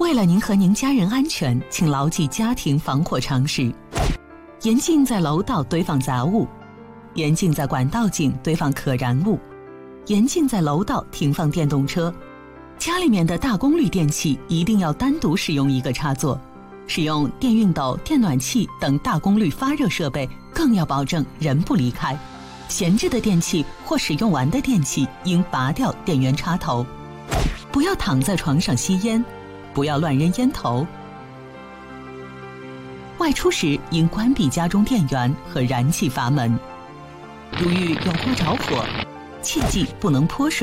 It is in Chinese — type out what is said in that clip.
为了您和您家人安全，请牢记家庭防火常识：严禁在楼道堆放杂物，严禁在管道井堆放可燃物，严禁在楼道停放电动车。家里面的大功率电器一定要单独使用一个插座，使用电熨斗、电暖器等大功率发热设备更要保证人不离开。闲置的电器或使用完的电器应拔掉电源插头。不要躺在床上吸烟，不要乱扔烟头。外出时应关闭家中电源和燃气阀门。如遇有锅着火，切记不能泼水。